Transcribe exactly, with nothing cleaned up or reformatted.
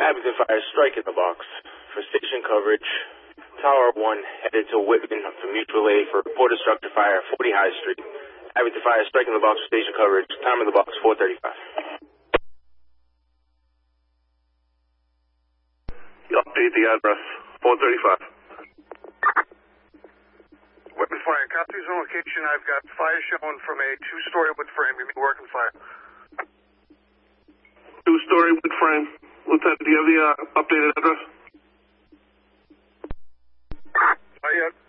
Abington Fire, strike in the box. For station coverage, Tower one headed to Whitman for mutual aid for reported structure fire, forty High Street. Abington Fire, strike in the box for station coverage. Time in the box, four thirty-five. You update the address, four thirty-five. Whitman Fire, copies on location. I've got fire shown from a two-story wood frame. Give me working fire. Two-story wood frame. Lieutenant, do you have the uh, updated address? Not yet.